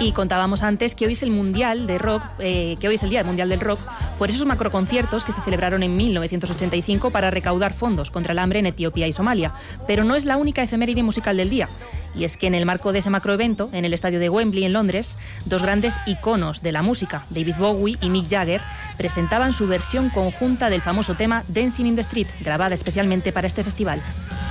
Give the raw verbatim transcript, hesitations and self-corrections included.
Y contábamos antes que hoy es el Mundial de Rock, eh, que hoy es el Día Mundial del Rock, por esos macroconciertos que se celebraron en mil novecientos ochenta y cinco para recaudar fondos contra el hambre en Etiopía y Somalia. Pero no es la única efeméride musical del día. Y es que en el marco de ese macroevento, en el estadio de Wembley, en Londres, dos grandes iconos de la música, David Bowie y Mick Jagger, presentaban su versión conjunta del famoso tema Dancing in the Street, grabada especialmente para este festival.